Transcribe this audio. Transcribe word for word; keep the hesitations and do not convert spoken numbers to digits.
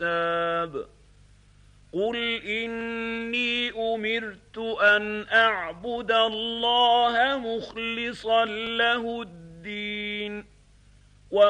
الكتاب قل إني أمرت أن أعبد الله مخلصا له الدين